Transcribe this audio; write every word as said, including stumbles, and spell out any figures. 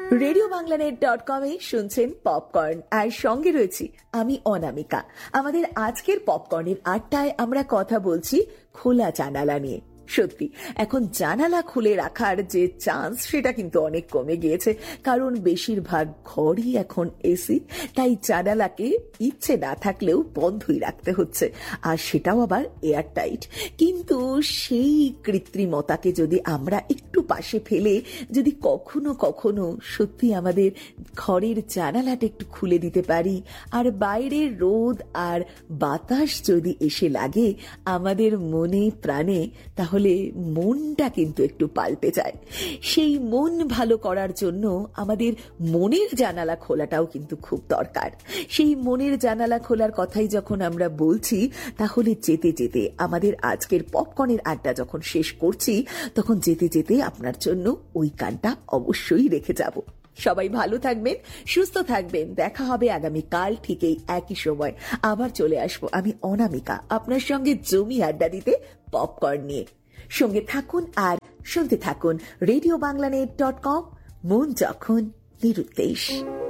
Radio বাংলানেট dot কমে শুনছেন popcorn, আর সঙ্গে রয়েছি আমি অনামিকা। আমাদের আজকের পপকর্নের আড্ডায় আমরা কথা বলছি খোলা জানালা নিয়ে। সত্যি এখন জানালা খুলে রাখার যে চান্স সেটা কিন্তু অনেক কমে গিয়েছে, কারণ বেশিরভাগ ঘরই এখন এসি, তাই জানালাকে ইচ্ছে না থাকলেও বন্ধই রাখতে হচ্ছে, আর সেটাও আবার এয়ার টাইট। কিন্তু সেই কৃত্রিমতাকে যদি আমরা একটু পাশে ফেলে যদি কখনো কখনো সত্যি আমাদের ঘরের জানালাটা একটু খুলে দিতে পারি, আর বাইরের রোদ আর বাতাস যদি এসে লাগে আমাদের মনে প্রাণে, তাহলে মনটা কিন্তু একটু পাল্টে যায়। সেই মন ভালো করার জন্য আমাদের মনের জানালা খোলাটাও কিন্তু খুব দরকার। সেই মনের জানালা খোলার কথাই যখন আমরা বলছি, তাহলে যেতে যেতে আমাদের আজকের পপকর্নের আড্ডা যখন শেষ করছি, তখন যেতে যেতে আপনার জন্য ওই গানটা অবশ্যই রেখে যাব। সবাই ভালো থাকবেন, সুস্থ থাকবেন। দেখা হবে আগামীকাল ঠিক এই একই সময়। আবার চলে আসবো আমি অনামিকা আপনার সঙ্গে জমি আড্ডা দিতে পপকর্ন নিয়ে। সঙ্গে থাকুন আর শুনতে থাকুন রেডিও বাংলানেট ডট কম, মন যখন নিরুদ্দেশ।